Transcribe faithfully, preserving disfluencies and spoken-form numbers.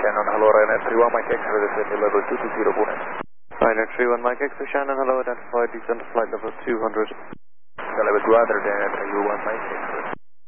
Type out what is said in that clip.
Shannon, hello, Ryanair three one Mike X-ray, descend level two two zero, Pune. Ryanair three one Mike X-ray, Shannon, hello, identified, descend to flight level two hundred. Level two hundred and three one Mike X-ray.